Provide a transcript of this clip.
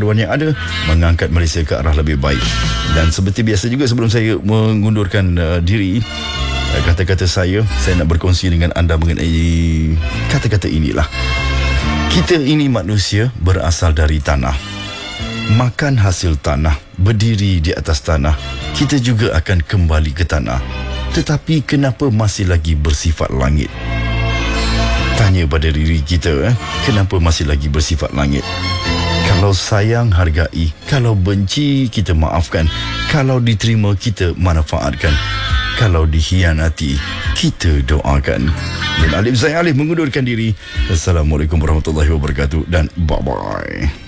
perpaduan yang ada mengangkat Malaysia ke arah lebih baik. Dan seperti biasa juga, sebelum saya mengundurkan diri, kata-kata saya nak berkongsi dengan anda mengenai kata-kata inilah. Kita ini manusia berasal dari tanah, makan hasil tanah, berdiri di atas tanah. Kita juga akan kembali ke tanah. Tetapi kenapa masih lagi bersifat langit? Tanya pada diri kita, kenapa masih lagi bersifat langit? Kalau sayang, hargai. Kalau benci, kita maafkan. Kalau diterima, kita manfaatkan. Kalau dikhianati, kita doakan. Dan Alif, saya Alif mengundurkan diri. Assalamualaikum warahmatullahi wabarakatuh dan bye-bye.